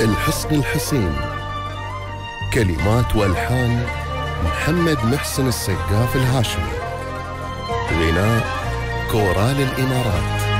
الحصن الحسين. كلمات والحان محمد محسن السقاف الهاشمي. غناء كورال الإمارات.